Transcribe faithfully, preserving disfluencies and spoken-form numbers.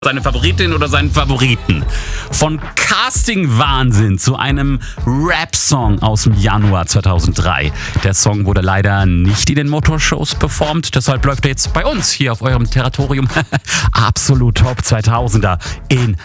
Seine Favoritin oder seinen Favoriten. Von Casting-Wahnsinn zu einem Rap-Song aus dem Januar zweitausenddrei. Der Song wurde leider nicht in den Motorshows performt, deshalb läuft er jetzt bei uns hier auf eurem Territorium. Absolut Top zweitausender in